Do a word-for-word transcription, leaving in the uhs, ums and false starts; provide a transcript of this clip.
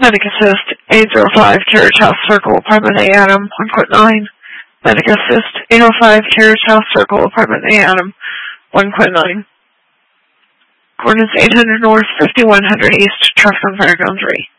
Medic Assist, eight oh five Carriage House Circle, Apartment A, Adam, one quit nine. Medic Assist, eight oh five Carriage House Circle, Apartment A, Adam, one quit nine. Coordinates eight hundred North, fifty-one hundred East, trucks on fire, ground three.